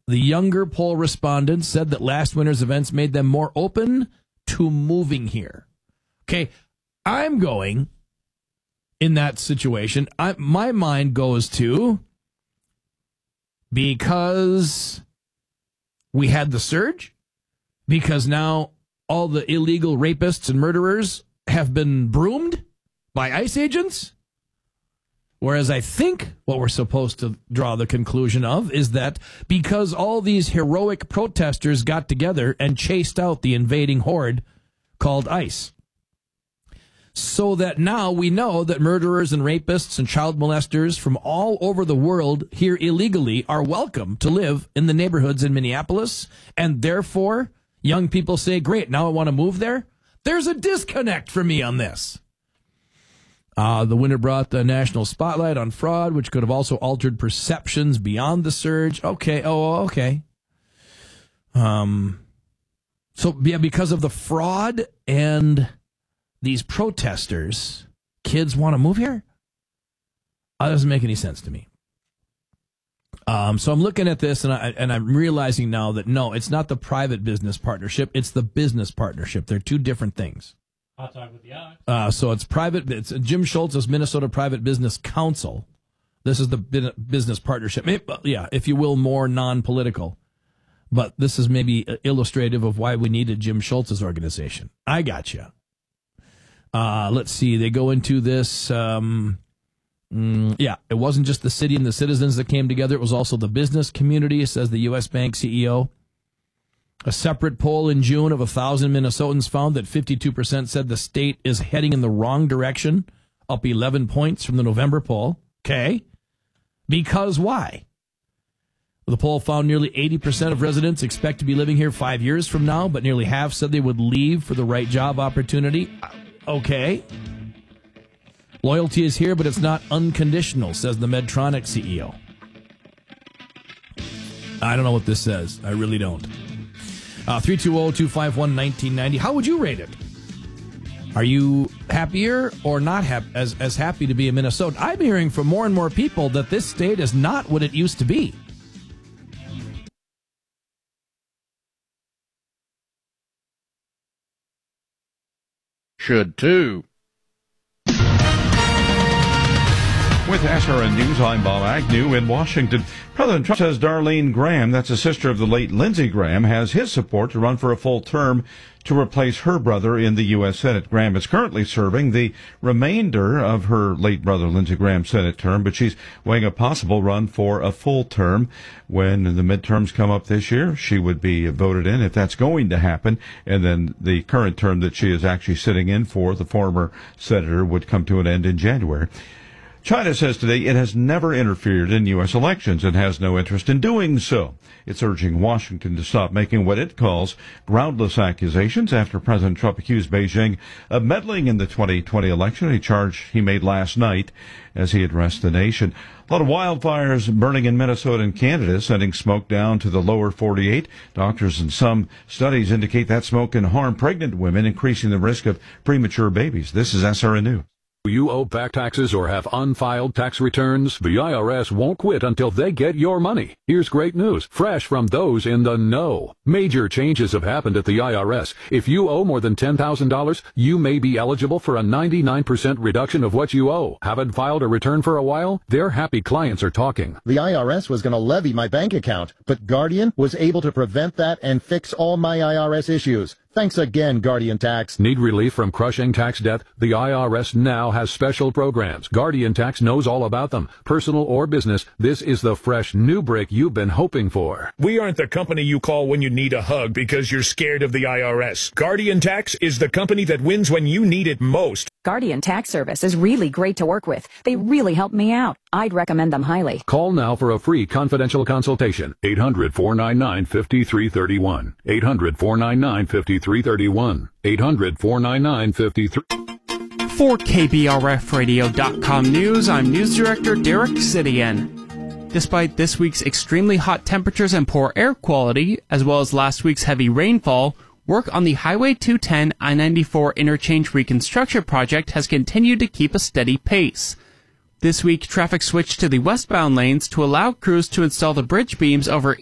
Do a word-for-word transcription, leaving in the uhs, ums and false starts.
The younger poll respondents said that last winter's events made them more open to moving here. Okay, I'm going in that situation. I, my mind goes to because we had the surge, because now all the illegal rapists and murderers have been broomed by ICE agents. Whereas I think what we're supposed to draw the conclusion of is that because all these heroic protesters got together and chased out the invading horde called ICE. So that now we know that murderers and rapists and child molesters from all over the world here illegally are welcome to live in the neighborhoods in Minneapolis. And therefore, young people say, great, now I want to move there. There's a disconnect for me on this. Uh, the winter brought the national spotlight on fraud, which could have also altered perceptions beyond the surge. Okay, oh, okay. Um, so, yeah, because of the fraud and these protesters, kids want to move here? That doesn't make any sense to me. Um, so I'm looking at this, and, I, and I'm realizing now that, no, it's not the private business partnership. It's the business partnership. They're two different things. Hot Talk with the Alex. Uh, so it's private. It's Jim Schultz's Minnesota Private Business Council. This is the business partnership. Maybe, yeah, if you will, more non-political. But this is maybe illustrative of why we needed Jim Schultz's organization. I got you. Uh, let's see. They go into this. Um, mm, yeah, it wasn't just the city and the citizens that came together. It was also the business community, says the U S Bank C E O. A separate poll in June of one thousand Minnesotans found that fifty-two percent said the state is heading in the wrong direction, up eleven points from the November poll. Okay. Because why? The poll found nearly eighty percent of residents expect to be living here five years from now, but nearly half said they would leave for the right job opportunity. Okay. Loyalty is here, but it's not unconditional, says the Medtronic C E O. I don't know what this says. I really don't. Uh, three two zero, two five one, one nine nine zero. How would you rate it? Are you happier or not hap- as, as happy to be a Minnesotan? I'm hearing from more and more people that this state is not what it used to be. Should too. With S R N News, I'm Bob Agnew in Washington. President Trump says Darlene Graham, that's a sister of the late Lindsey Graham, has his support to run for a full term to replace her brother in the U S Senate. Graham is currently serving the remainder of her late brother Lindsey Graham's Senate term, but she's weighing a possible run for a full term. When the midterms come up this year, she would be voted in if that's going to happen, and then the current term that she is actually sitting in for, the former senator, would come to an end in January. China says today it has never interfered in U S elections and has no interest in doing so. It's urging Washington to stop making what it calls groundless accusations after President Trump accused Beijing of meddling in the twenty twenty election, a charge he made last night as he addressed the nation. A lot of wildfires burning in Minnesota and Canada, sending smoke down to the lower forty-eight. Doctors and some studies indicate that smoke can harm pregnant women, increasing the risk of premature babies. This is S R N News. You owe back taxes or have unfiled tax returns? The I R S won't quit until they get your money. Here's great news, fresh from those in the know. Major changes have happened at the I R S. If you owe more than ten thousand dollars, you may be eligible for a ninety-nine percent reduction of what you owe. Haven't filed a return for a while? Their happy clients are talking. The I R S was going to levy my bank account, but Guardian was able to prevent that and fix all my I R S issues. Thanks again, Guardian Tax. Need relief from crushing tax debt? The I R S now has special programs. Guardian Tax knows all about them. Personal or business, this is the fresh new break you've been hoping for. We aren't the company you call when you need a hug because you're scared of the I R S. Guardian Tax is the company that wins when you need it most. Guardian Tax Service is really great to work with. They really helped me out. I'd recommend them highly. Call now for a free confidential consultation. eight hundred, four nine nine, five three three one. eight hundred, four nine nine, five three three one. eight hundred, four nine nine, five three. For K B R F radio dot com News, I'm News Director Derek Sidian. Despite this week's extremely hot temperatures and poor air quality, as well as last week's heavy rainfall, work on the Highway two ten I ninety-four interchange reconstruction project has continued to keep a steady pace. This week, traffic switched to the westbound lanes to allow crews to install the bridge beams over